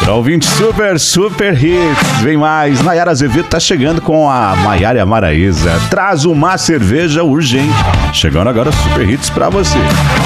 Pra ouvinte super hits. Vem mais. Nayara Azevedo tá chegando com a Maiara e a Maraísa. Traz uma cerveja urgente. Chegando agora super hits pra você.